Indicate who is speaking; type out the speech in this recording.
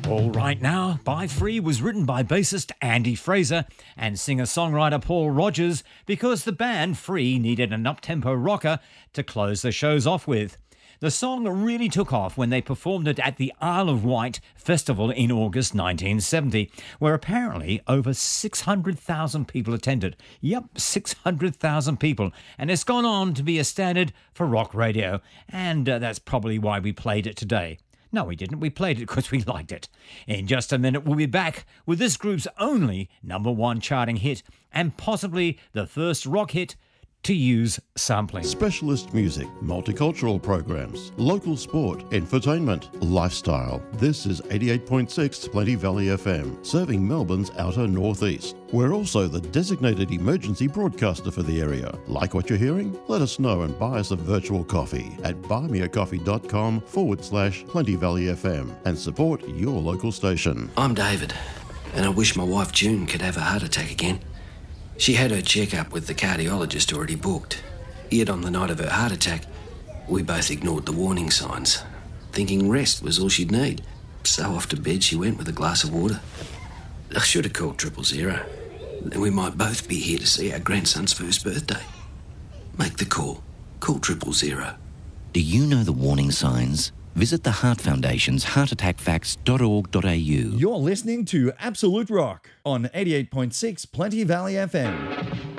Speaker 1: All Right Now by Free was written by bassist Andy Fraser and singer-songwriter Paul Rogers because the band Free needed an up-tempo rocker to close the shows off with. The song really took off when they performed it at the Isle of Wight Festival in August 1970, where apparently over 600,000 people attended. Yep, 600,000 people. And it's gone on to be a standard for rock radio, and that's probably why we played it today. No, we didn't. We played it because we liked it. In just a minute, we'll be back with this group's only #1 charting hit and possibly the first rock hit to use sampling.
Speaker 2: Specialist music, multicultural programs, local sport, entertainment, lifestyle. This is 88.6 Plenty Valley FM, serving Melbourne's outer northeast. We're also the designated emergency broadcaster for the area. Like what you're hearing? Let us know and buy us a virtual coffee at buymeacoffee.com/Plenty Valley FM and support your local station.
Speaker 3: I'm David, and I wish my wife June could have a heart attack again. She had her checkup with the cardiologist already booked. Yet on the night of her heart attack, we both ignored the warning signs, thinking rest was all she'd need. So off to bed she went with a glass of water. I should have called 000. Then we might both be here to see our grandson's first birthday. Make the call. Call 000.
Speaker 4: Do you know the warning signs? Visit the Heart Foundation's heartattackfacts.org.au.
Speaker 5: You're listening to Absolute Rock on 88.6 Plenty Valley FM.